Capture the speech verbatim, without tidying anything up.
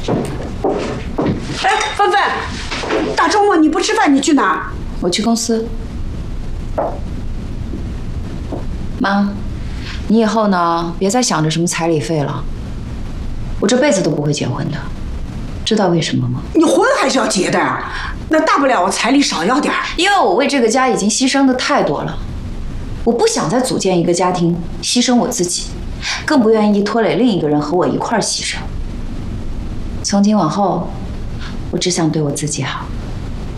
哎，芬芬，大周末你不吃饭，你去哪儿？ 我去公司。妈，你以后呢，别再想着什么彩礼费了。我这辈子都不会结婚的，知道为什么吗？ 你婚还是要结的呀，那大不了我彩礼少要点儿。 因为我为这个家已经牺牲的太多了，我不想再组建一个家庭，牺牲我自己，更不愿意拖累另一个人和我一块儿牺牲。从今往后，我只想对我自己好。